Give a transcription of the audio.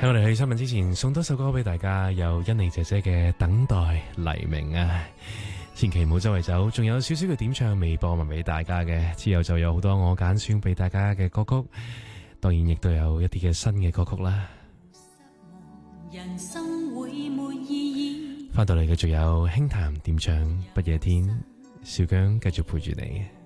喺我哋去新聞之前，送多首歌俾大家，有欣妮姐姐嘅《等待黎明》啊！千祈唔好周圍走，仲有少少嘅點唱微播文俾大家嘅，之後就有好多我揀選俾大家嘅歌曲，當然亦都有一啲嘅新嘅歌曲啦。 人生會沒意義。 翻到嚟嘅仲有輕談點唱不夜天，小姜繼續陪住你。